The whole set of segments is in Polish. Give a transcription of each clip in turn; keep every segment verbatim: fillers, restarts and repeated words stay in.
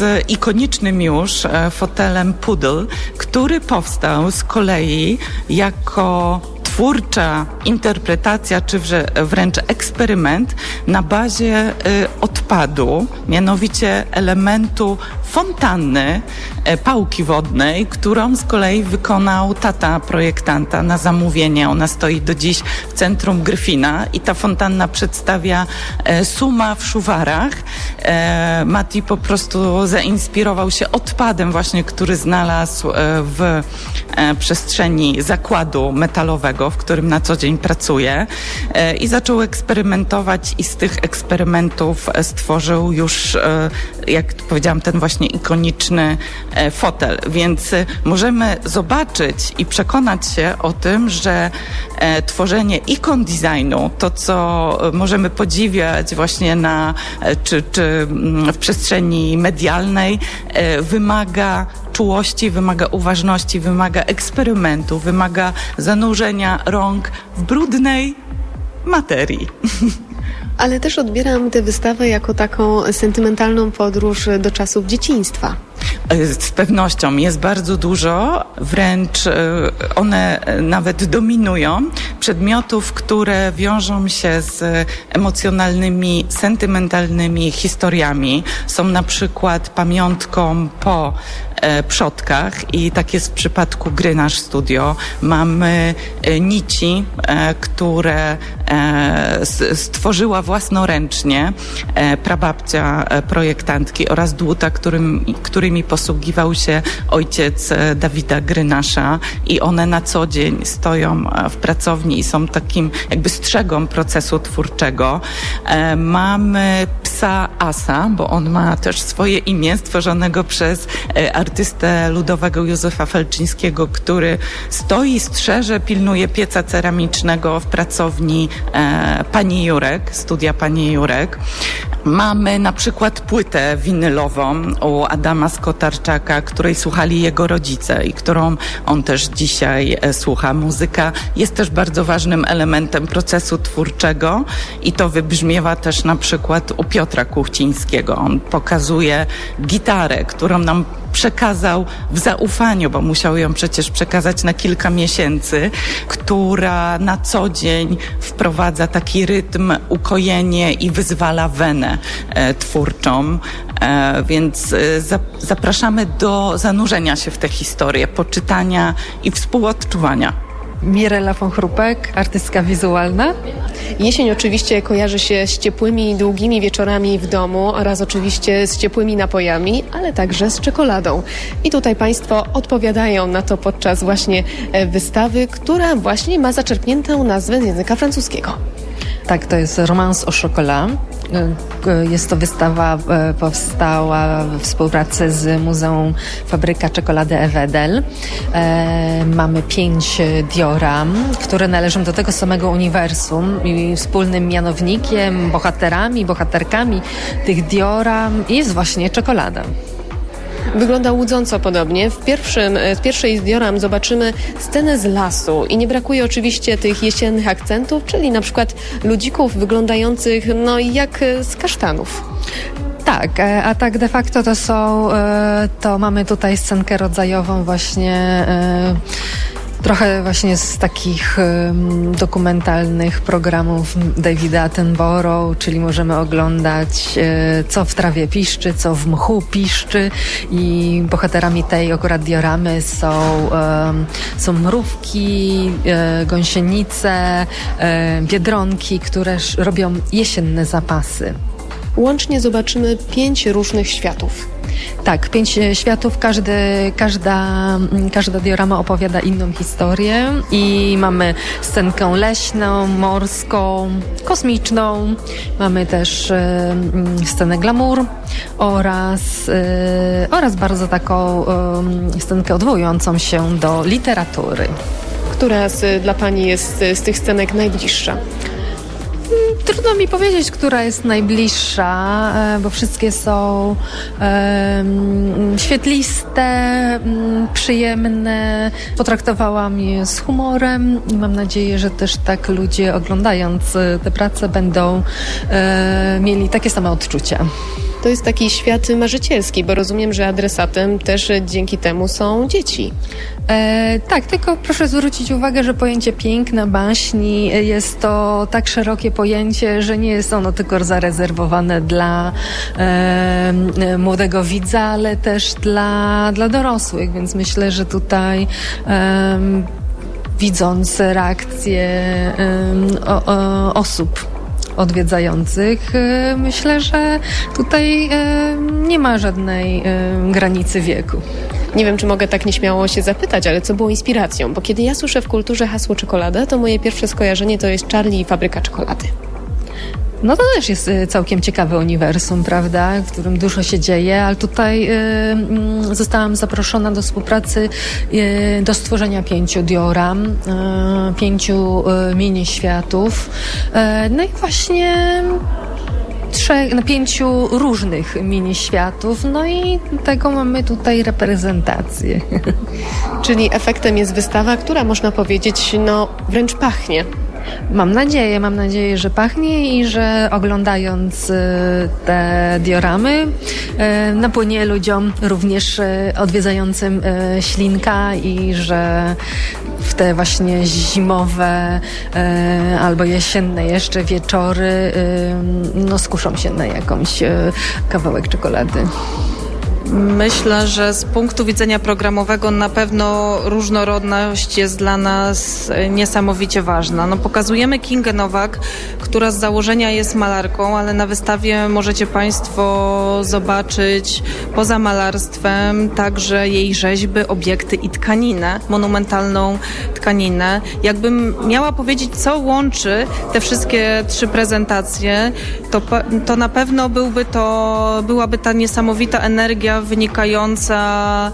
z ikonicznym już fotelem Poodle, który powstał z kolei jako twórcza interpretacja, czy wręcz eksperyment na bazie y, odpadu, mianowicie elementu fontanny, y, pałki wodnej, którą z kolei wykonał tata projektanta na zamówienie. Ona stoi do dziś w centrum Gryfina i ta fontanna przedstawia y, Suma w Szuwarach. Y, Mati po prostu zainspirował się odpadem właśnie, który znalazł y, w y, przestrzeni zakładu metalowego, w którym na co dzień pracuje, i zaczął eksperymentować i z tych eksperymentów stworzył już, jak powiedziałam, ten właśnie ikoniczny fotel. Więc możemy zobaczyć i przekonać się o tym, że tworzenie ikon designu, to co możemy podziwiać właśnie na, czy, czy w przestrzeni medialnej, wymaga czułości, wymaga uważności, wymaga eksperymentu, wymaga zanurzenia rąk w brudnej materii. Ale też odbieram tę wystawę jako taką sentymentalną podróż do czasów dzieciństwa. Z pewnością jest bardzo dużo, wręcz one nawet dominują przedmiotów, które wiążą się z emocjonalnymi, sentymentalnymi historiami. Są na przykład pamiątką po przodkach i tak jest w przypadku gry Nasz Studio. Mamy nici, które stworzyła własnoręcznie prababcia projektantki oraz dłuta, którym, którymi posługiwał się ojciec Dawida Grynasza i one na co dzień stoją w pracowni i są takim jakby strzegą procesu twórczego. Mamy psa Asa, bo on ma też swoje imię, stworzonego przez artystę ludowego Józefa Felczyńskiego, który stoi, strzeże, pilnuje pieca ceramicznego w pracowni e, pani Jurek, studia pani Jurek. Mamy na przykład płytę winylową u Adama Skotarczaka, której słuchali jego rodzice i którą on też dzisiaj słucha. Muzyka jest też bardzo ważnym elementem procesu twórczego i to wybrzmiewa też na przykład u Piotra Kuchcińskiego. On pokazuje gitarę, którą nam przekazał w zaufaniu, bo musiał ją przecież przekazać na kilka miesięcy, która na co dzień wprowadza taki rytm, ukojenie i wyzwala wenę e, twórczą. E, więc e, za, zapraszamy do zanurzenia się w tę historię, poczytania i współodczuwania. Mirela von Chrupek, artystka wizualna. Jesień oczywiście kojarzy się z ciepłymi, długimi wieczorami w domu oraz oczywiście z ciepłymi napojami, ale także z czekoladą. I tutaj Państwo odpowiadają na to podczas właśnie wystawy, która właśnie ma zaczerpniętą nazwę z języka francuskiego. Tak, to jest Romance au chocolat. Jest to wystawa, powstała w współpracy z Muzeum Fabryka Czekolady Ewedel. E, mamy pięć dioram, które należą do tego samego uniwersum i wspólnym mianownikiem, bohaterami, bohaterkami tych dioram jest właśnie czekolada. Wygląda łudząco podobnie. W, pierwszym, w pierwszej z dioram zobaczymy scenę z lasu i nie brakuje oczywiście tych jesiennych akcentów, czyli na przykład ludzików wyglądających no jak z kasztanów. Tak, a tak de facto to są, to mamy tutaj scenkę rodzajową właśnie trochę właśnie z takich um, dokumentalnych programów Davida Attenborough, czyli możemy oglądać e, co w trawie piszczy, co w mchu piszczy i bohaterami tej akurat dioramy są, e, są mrówki, e, gąsienice, e, biedronki, które sz, robią jesienne zapasy. Łącznie zobaczymy pięć różnych światów. Tak, pięć światów, każdy, każda, każda diorama opowiada inną historię i mamy scenkę leśną, morską, kosmiczną, mamy też y, scenę glamour oraz, y, oraz bardzo taką y, scenkę odwołującą się do literatury. Która z, dla Pani jest z tych scenek najbliższa? Trudno mi powiedzieć, która jest najbliższa, bo wszystkie są um, świetliste, um, przyjemne. Potraktowałam je z humorem i mam nadzieję, że też tak ludzie oglądając te prace będą um, mieli takie same odczucia. To jest taki świat marzycielski, bo rozumiem, że adresatem też dzięki temu są dzieci. E, tak, tylko proszę zwrócić uwagę, że pojęcie piękna baśni jest to tak szerokie pojęcie, że nie jest ono tylko zarezerwowane dla e, młodego widza, ale też dla, dla dorosłych, więc myślę, że tutaj e, widząc reakcje e, o, o, osób odwiedzających, myślę, że tutaj nie ma żadnej granicy wieku. Nie wiem, czy mogę tak nieśmiało się zapytać, ale co było inspiracją? Bo kiedy ja słyszę w kulturze hasło czekolada, to moje pierwsze skojarzenie to jest Charlie i fabryka czekolady. No to też jest całkiem ciekawe uniwersum, prawda, w którym dużo się dzieje, ale tutaj y, zostałam zaproszona do współpracy, y, do stworzenia pięciu dioram, y, pięciu y, mini światów. Y, no i właśnie trzech, no, pięciu różnych mini światów, no i tego mamy tutaj reprezentację. Czyli efektem jest wystawa, która można powiedzieć, no wręcz pachnie. Mam nadzieję, mam nadzieję, że pachnie i że oglądając y, te dioramy y, napłynie ludziom, również y, odwiedzającym y, ślinka i że w te właśnie zimowe y, albo jesienne jeszcze wieczory y, no skuszą się na jakąś y, kawałek czekolady. Myślę, że z punktu widzenia programowego na pewno różnorodność jest dla nas niesamowicie ważna. No, pokazujemy Kingę Nowak, która z założenia jest malarką, ale na wystawie możecie Państwo zobaczyć poza malarstwem także jej rzeźby, obiekty i tkaninę, monumentalną tkaninę. Jakbym miała powiedzieć, co łączy te wszystkie trzy prezentacje, to, to na pewno byłby to, byłaby ta niesamowita energia wynikająca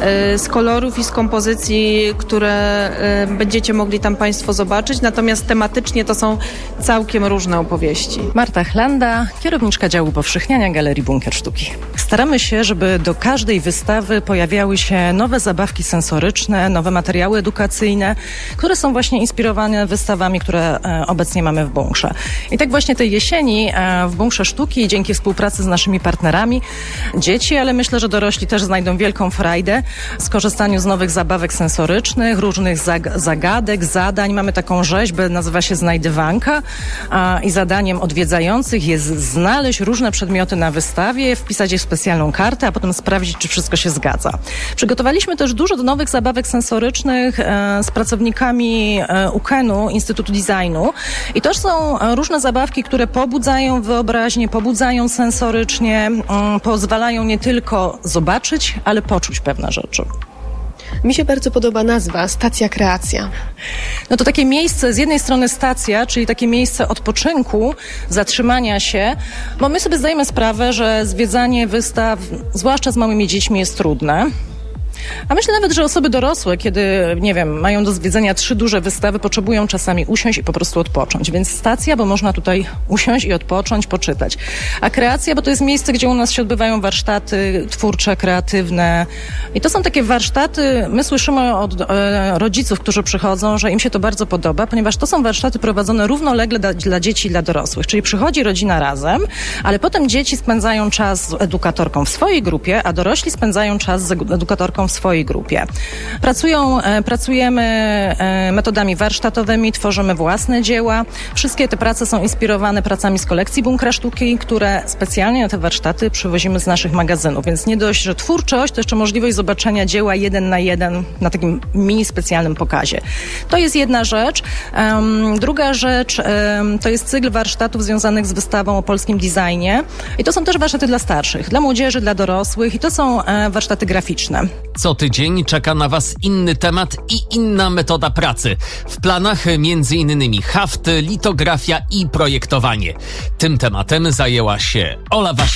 z kolorów i z kompozycji, które będziecie mogli tam Państwo zobaczyć. Natomiast tematycznie to są całkiem różne opowieści. Marta Chlanda, kierowniczka działu powszechniania Galerii Bunkier Sztuki. Staramy się, żeby do każdej wystawy pojawiały się nowe zabawki sensoryczne, nowe materiały edukacyjne, które są właśnie inspirowane wystawami, które obecnie mamy w bunkrze. I tak właśnie tej jesieni w Bunkrze Sztuki, dzięki współpracy z naszymi partnerami, dzieci, ale myślę, że dorośli też znajdą wielką frajdę z korzystaniu z nowych zabawek sensorycznych, różnych zag- zagadek, zadań. Mamy taką rzeźbę, nazywa się Znajdywanka a, i zadaniem odwiedzających jest znaleźć różne przedmioty na wystawie, wpisać je w specjalną kartę, a potem sprawdzić, czy wszystko się zgadza. Przygotowaliśmy też dużo nowych zabawek sensorycznych e, z pracownikami e, U K E N-u, Instytutu Designu. I to są różne zabawki, które pobudzają wyobraźnię, pobudzają sensorycznie, m, pozwalają nie tylko zobaczyć, ale poczuć pewne rzeczy. Mi się bardzo podoba nazwa Stacja Kreacja. No to takie miejsce, z jednej strony stacja, czyli takie miejsce odpoczynku, zatrzymania się, bo my sobie zdajemy sprawę, że zwiedzanie wystaw, zwłaszcza z małymi dziećmi, jest trudne. A myślę nawet, że osoby dorosłe, kiedy, nie wiem, mają do zwiedzenia trzy duże wystawy, potrzebują czasami usiąść i po prostu odpocząć. Więc stacja, bo można tutaj usiąść i odpocząć, poczytać. A kreacja, bo to jest miejsce, gdzie u nas się odbywają warsztaty twórcze, kreatywne. I to są takie warsztaty, my słyszymy od e, rodziców, którzy przychodzą, że im się to bardzo podoba, ponieważ to są warsztaty prowadzone równolegle dla, dla dzieci i dla dorosłych. Czyli przychodzi rodzina razem, ale potem dzieci spędzają czas z edukatorką w swojej grupie, a dorośli spędzają czas z edukatorką w swojej grupie. Pracują, e, pracujemy e, metodami warsztatowymi, tworzymy własne dzieła. Wszystkie te prace są inspirowane pracami z kolekcji Bunkra Sztuki, które specjalnie na te warsztaty przywozimy z naszych magazynów. Więc nie dość, że twórczość, to jeszcze możliwość zobaczenia dzieła jeden na jeden na takim mini specjalnym pokazie. To jest jedna rzecz. Um, druga rzecz um, to jest cykl warsztatów związanych z wystawą o polskim designie. I to są też warsztaty dla starszych, dla młodzieży, dla dorosłych i to są e, warsztaty graficzne. Co tydzień czeka na Was inny temat i inna metoda pracy. W planach między innymi haft, litografia i projektowanie. Tym tematem zajęła się Ola Wasilewska.